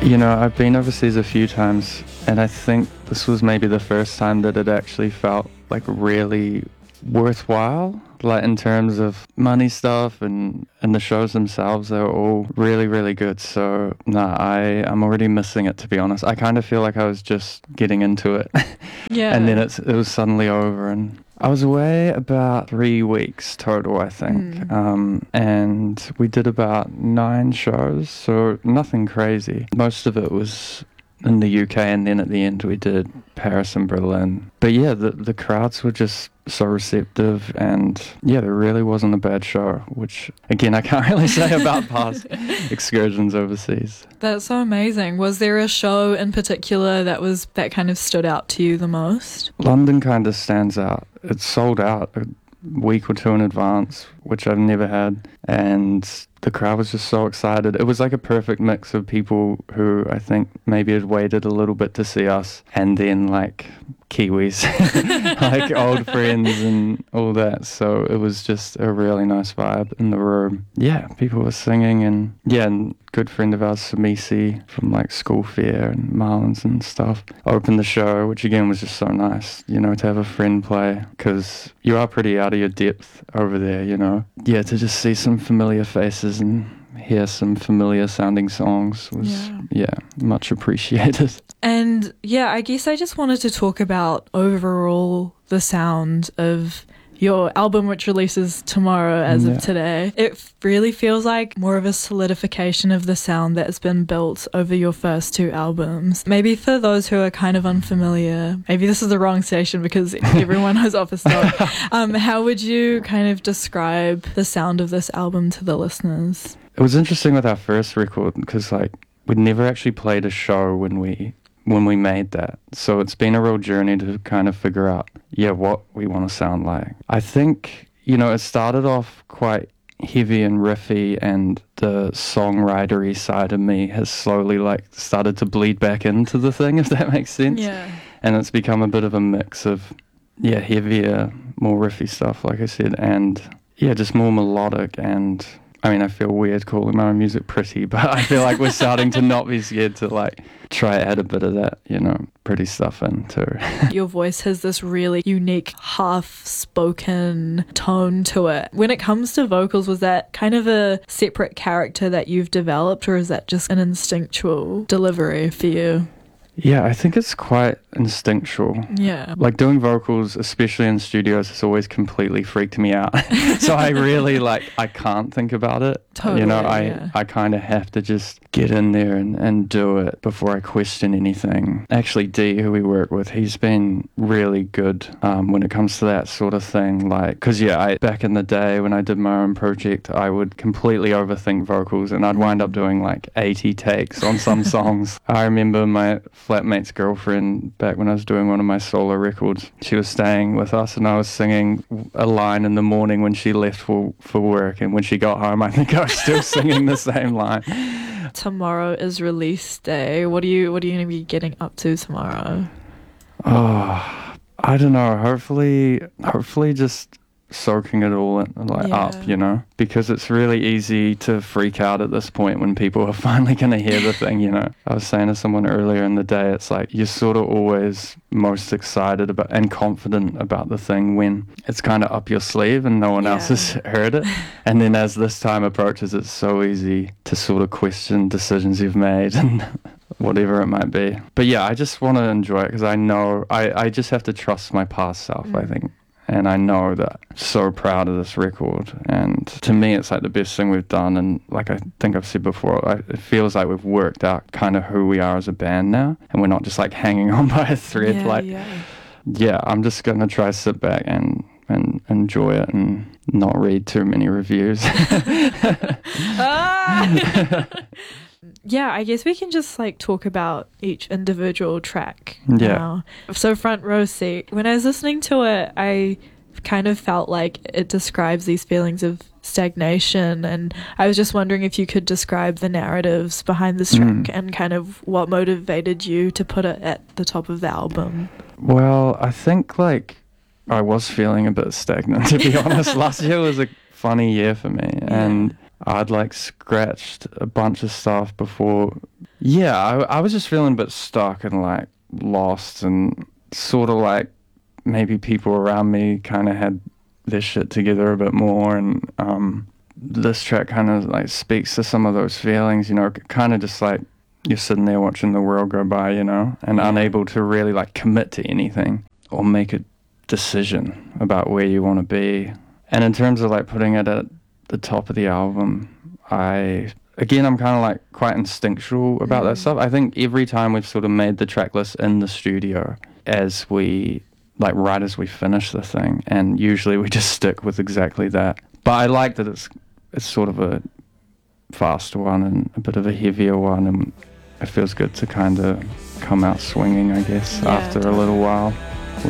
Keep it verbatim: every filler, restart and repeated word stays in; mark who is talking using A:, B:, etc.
A: You know, I've been overseas a few times, and I think this was maybe the first time that it actually felt like really worthwhile, like in terms of money stuff and, and the shows themselves. They're all really, really good. So, nah, I, I'm already missing it, to be honest. I kind of feel like I was just getting into it.
B: Yeah.
A: And then it's, it was suddenly over, and I was away about three weeks total, I think.
B: Mm.
A: Um, and we did about nine shows, so nothing crazy. Most of it was in the U K, and then at the end we did Paris and Berlin. But yeah, the the crowds were just so receptive, and yeah, there really wasn't a bad show, which again I can't really say about past excursions overseas.
B: That's so amazing. Was there a show in particular that was that kind of stood out to you the most?
A: London kind of stands out. It's sold out a week or two in advance, which I've never had, and the crowd was just so excited. It was like a perfect mix of people who I think maybe had waited a little bit to see us, and then like Kiwis, like old friends and all that. So it was just a really nice vibe in the room. Yeah, people were singing, and yeah, and good friend of ours, Samisi, from like School Fair and Marlins and stuff, opened the show, which again was just so nice, you know, to have a friend play, because you are pretty out of your depth over there, you know. Yeah, to just see some familiar faces and hear some familiar sounding songs was, yeah, yeah much appreciated.
B: And yeah, I guess I just wanted to talk about overall the sound of your album, which releases tomorrow as
A: yeah.
B: of today. It really feels like more of a solidification of the sound that has been built over your first two albums. Maybe for those who are kind of unfamiliar, maybe this is the wrong station because everyone knows Office Dog. Um, how would you kind of describe the sound of this album to the listeners?
A: It was interesting with our first record because like we'd never actually played a show when we when we made that. So it's been a real journey to kind of figure out, yeah, what we want to sound like. I think, you know, it started off quite heavy and riffy, and the songwritery side of me has slowly like started to bleed back into the thing, if that makes sense.
B: Yeah.
A: And it's become a bit of a mix of, yeah, heavier, more riffy stuff, like I said, and yeah, just more melodic. And I mean, I feel weird calling my own music pretty, but I feel like we're starting to not be scared to like try add a bit of that, you know, pretty stuff in too.
B: Your voice has this really unique half-spoken tone to it. When it comes to vocals, was that kind of a separate character that you've developed, or is that just an instinctual delivery for you?
A: Yeah, I think it's quite instinctual.
B: Yeah.
A: Like doing vocals, especially in studios, has always completely freaked me out. So I really like, I can't think about it.
B: Totally,
A: you know, I,
B: yeah.
A: I kind of have to just get in there and, and do it before I question anything. Actually, Dee, who we work with, he's been really good um, when it comes to that sort of thing. Like, because yeah, I, back in the day when I did my own project, I would completely overthink vocals, and I'd wind up doing like eighty takes on some songs. I remember my flatmate's girlfriend, back when I was doing one of my solo records, she was staying with us, and I was singing a line in the morning when she left for, for work, and when she got home, I think I was still singing the same line.
B: Tomorrow is release day. What are you what are you going to be getting up to tomorrow?
A: Oh, I don't know. Hopefully, hopefully just soaking it all in, like
B: Yeah.
A: up, you know, because it's really easy to freak out at this point when people are finally going to hear the thing, you know. I was saying to someone earlier in the day, it's like you're sort of always most excited about and confident about the thing when it's kind of up your sleeve and no one
B: Yeah.
A: else has heard it. And then as this time approaches, it's so easy to sort of question decisions you've made and whatever it might be. But yeah, I just want to enjoy it because I know I, I just have to trust my past self,
B: Mm.
A: I think. And I know that I'm so proud of this record. And to me, it's like the best thing we've done. And like I think I've said before, I, it feels like we've worked out kind of who we are as a band now. And we're not just like hanging on by a thread.
B: Yeah,
A: like,
B: yeah.
A: yeah, I'm just going to try to sit back and, and enjoy it and not read too many reviews.
B: Ah! Yeah, I guess we can just like talk about each individual track
A: Yeah.
B: now. So Front Row Seat, when I was listening to it, I kind of felt like it describes these feelings of stagnation, and I was just wondering if you could describe the narratives behind this track
A: Mm.
B: and kind of what motivated you to put it at the top of the album.
A: Well, I think like I was feeling a bit stagnant, to be honest. Last year was a funny year for me, and I'd like scratched a bunch of stuff before. Yeah, I, I was just feeling a bit stuck and like lost, and sort of like maybe people around me kind of had their shit together a bit more. And um, this track kind of like speaks to some of those feelings, you know, kind of just like you're sitting there watching the world go by, you know, and
B: Yeah.
A: unable to really like commit to anything or make a decision about where you want to be. And in terms of like putting it at the top of the album, I again I'm kind of like quite instinctual about that
B: Mm.
A: stuff. I think every time we've sort of made the track list in the studio, as we like right as we finish the thing, and usually we just stick with exactly that. But I like that it's it's sort of a faster one and a bit of a heavier one, and it feels good to kind of come out swinging, I guess,
B: Yeah,
A: after a little while.